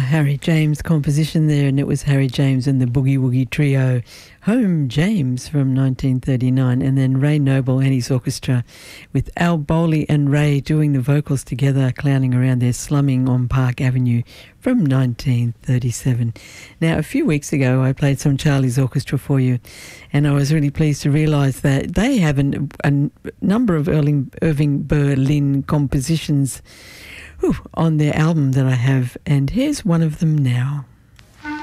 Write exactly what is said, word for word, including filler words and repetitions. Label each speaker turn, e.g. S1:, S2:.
S1: Harry James composition there, and it was Harry James and the Boogie Woogie Trio, Home James from nineteen thirty-nine, and then Ray Noble and his orchestra with Al Bowley and Ray doing the vocals together, clowning around there, slumming on Park Avenue from nineteen thirty-seven. Now, a few weeks ago, I played some Charlie's Orchestra for you, and I was really pleased to realise that they have an, a number of Irving, Irving Berlin compositions whew, on their album that I have, and here's one of them now.